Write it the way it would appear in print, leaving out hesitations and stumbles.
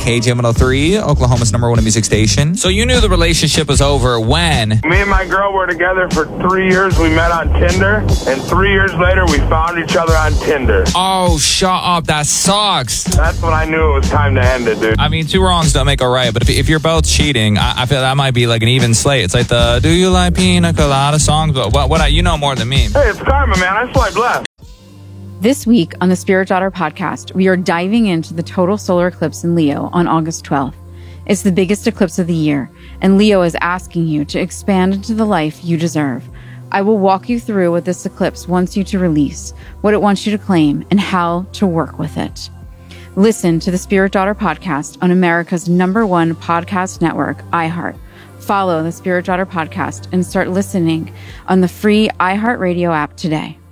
KJ103, Oklahoma's #1 music station. So you knew the relationship was over when? Me and my girl were together for 3 years. We met on Tinder, and 3 years later, we found each other on Tinder. Oh, shut up. That sucks. That's when I knew it was time to end it, dude. I mean, two wrongs don't make a right, but if you're both cheating, I feel that might be like an even slate. It's like the Do You Like Pina Colada song, but what you know more than me. Hey, it's karma, man. I swipe left. This week on the Spirit Daughter podcast, we are diving into the total solar eclipse in Leo on August 12th. It's the biggest eclipse of the year, and Leo is asking you to expand into the life you deserve. I will walk you through what this eclipse wants you to release, what it wants you to claim, and how to work with it. Listen to the Spirit Daughter podcast on America's #1 podcast network, iHeart. Follow the Spirit Daughter podcast and start listening on the free iHeartRadio app today.